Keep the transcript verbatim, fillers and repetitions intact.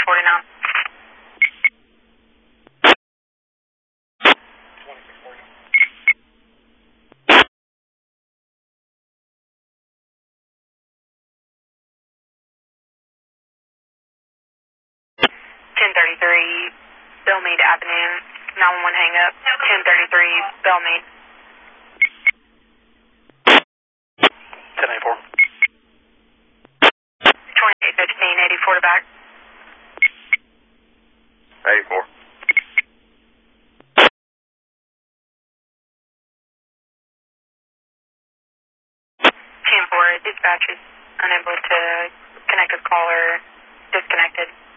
forty-nine. ten thirty-three, Bellmead Avenue, nine one one hang up, ten thirty-three, Bellmead. ten eighty-four. twenty-eight fifteen, eighty-four to back. eighty-four. ten four, dispatch is unable to connect with caller, disconnected.